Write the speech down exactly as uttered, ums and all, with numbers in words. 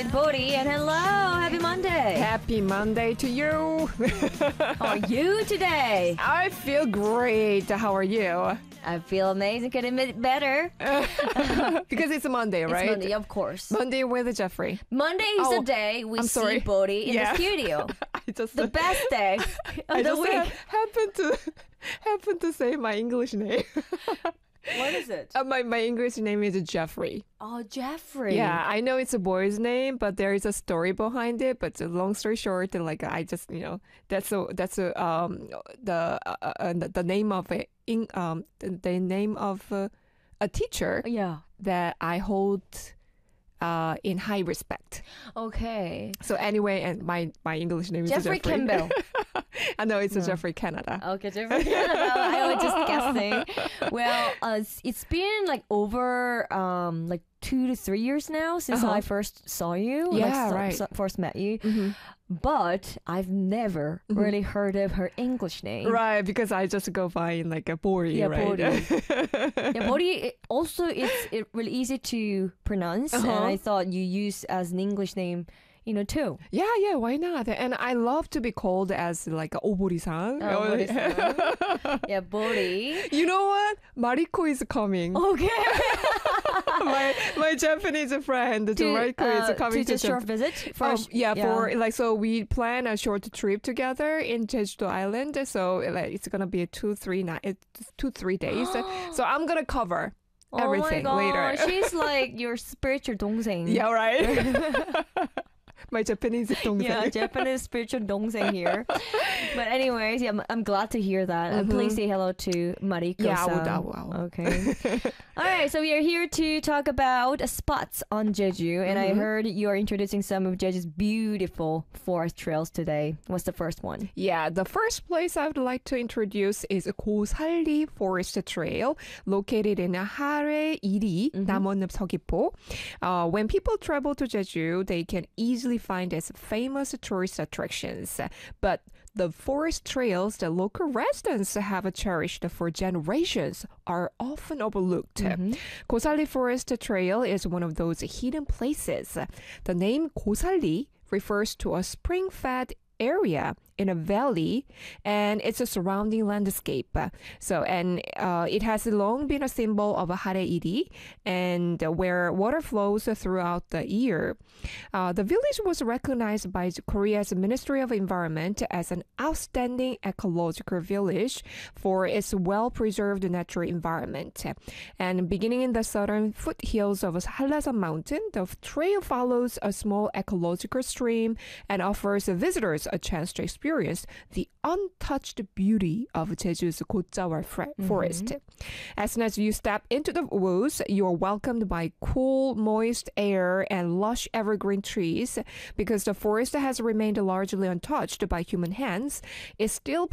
with Bodhi. And hello, happy Monday. Happy Monday to you. How are you today? I feel great. How are you? I feel amazing, getting a bit better. Because it's a Monday, right? It's Monday, of course. Monday with Jeffrey. Monday is Oh, the day we I'm see sorry. Bodhi in Yeah. the studio. I just The best day of I the just week. ha- happened to happened to say my English name. What is it? Uh, my my English name is Jeffrey. Oh, Jeffrey. Yeah, I know it's a boy's name, but there is a story behind it. But uh, long story short, like I just you know that's a that's a um the uh, uh, the name of a in um the, the name of uh, a teacher Yeah. that I hold uh in high respect. Okay. So anyway, and my my English name is Jeffrey Jeffrey Campbell. I know it's a No. Jeffrey Canada. Okay, Jeffrey Campbell. I was just guessing. Well, uh, it's- it's been like over um like two to three years now since Uh-huh. I first saw you. Yeah, like, so- right. so- first met you. Mm-hmm. But I've never Mhm. really heard of her English name. Right, because I just go by in like a Bori, Yeah, right? Bori. Yeah, Bodhi, it also it's it really easy to pronounce, and Uh-huh. I thought you use as an English name, you know, too. Yeah, yeah, why not? And I love to be called as like a Obori-san. Oh, Obori-san. Yeah, Bodhi. You know what? Mariko is coming. Okay. my my Japanese friend, to, Mariko, uh, is coming to to, the short Japan. visit Oh, first. yeah, for like so we plan a short trip together in Jeju Island. So like it's gonna be a two three night, it's two three days. so I'm gonna cover everything oh my God. later. She's like your spiritual 동생. Yeah, right. My Japanese 동생. Yeah, Japanese spiritual 동생 here. But anyways, yeah, I'm, I'm glad to hear that. And Mhm. please say hello to Mariko. Yeah, I would, I would, I would. Okay. All right, so we are here to talk about uh, spots on Jeju, and I Mhm. heard you are introducing some of Jeju's beautiful forest trails today. What's the first one? Yeah, the first place I would like to introduce is 고살리 Forest Trail, located in Hare Iri, Mhm. 남원읍 서귀포. Uh, when people travel to Jeju, they can easily find its famous tourist attractions. But the forest trails that local residents have cherished for generations are often overlooked. Mhm. 고살리 Forest Trail is one of those hidden places. The name 고살리 refers to a spring-fed area in a valley and it's a surrounding landscape. So, and uh, it has long been a symbol of Hareiri and uh, where water flows throughout the year. Uh, the village was recognized by Korea's Ministry of Environment as an outstanding ecological village for its well-preserved natural environment. And beginning in the southern foothills of Hallasan Mountain, the trail follows a small ecological stream and offers visitors a chance to experience the untouched beauty of Jeju's Gotjawar fre- forest. As soon as you step into the woods, you are welcomed by cool, moist air and lush evergreen trees. Because the forest has remained largely untouched by human hands, it still